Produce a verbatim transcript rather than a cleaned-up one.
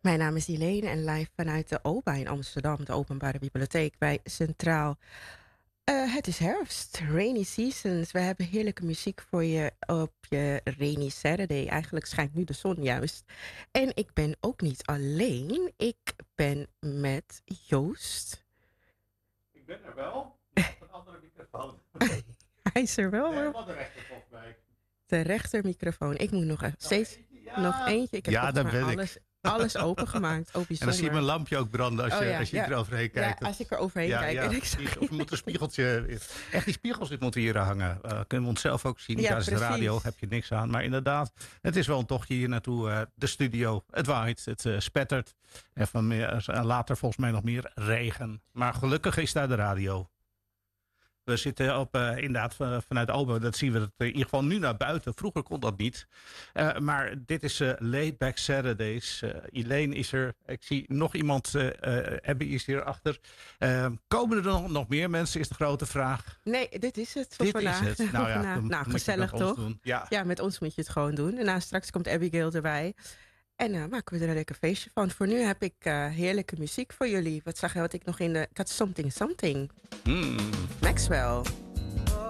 Mijn naam is Elaine en live vanuit de O B A in Amsterdam, de Openbare Bibliotheek bij Centraal. Uh, het is herfst, rainy seasons. We hebben heerlijke muziek voor je op je rainy Saturday. Eigenlijk schijnt nu de zon juist. En ik ben ook niet alleen. Ik ben met Joost. Ik ben er wel. Met een andere microfoon. Hij is er wel. Nee, wat de rechter volgens mij. De rechtermicrofoon. Ik moet nog even steeds ja. nog eentje. Ik heb Ja, daar ben alles, ik. alles opengemaakt. Oh, en dan zie je mijn lampje ook branden als je, oh, ja, als je ja. er overheen kijkt. Ja, als ik er overheen ja, kijk. Ja, en ik zag... Of moet een spiegeltje. Echt, die spiegels dit moeten hier hangen. Uh, kunnen we onszelf ook zien. Ja, Tijdens de precies. radio heb je niks aan. Maar inderdaad, het is wel een tochtje hier naartoe. Uh, de studio. Het waait. Het uh, spettert. En van meer, uh, later volgens mij nog meer regen. Maar gelukkig is daar de radio. We zitten op, uh, inderdaad uh, vanuit Alba, dat zien we het in ieder geval nu naar buiten. Vroeger kon dat niet. Uh, maar dit is uh, Laid Back Saturdays. Uh, Elaine is er. Ik zie nog iemand. Uh, uh, Abby is hierachter. Uh, komen er dan nog meer mensen, is de grote vraag. Nee, dit is het voor dit vandaag. Is het. Nou ja, vandaag. Nou, gezellig toch? Ja. ja, met ons moet je het gewoon doen. En nou, straks komt Abigail erbij. En uh, maken we er een lekker feestje van. Voor nu heb ik uh, heerlijke muziek voor jullie. Wat zag je wat ik nog in de... Ik had Something Something. Mm. Maxwell.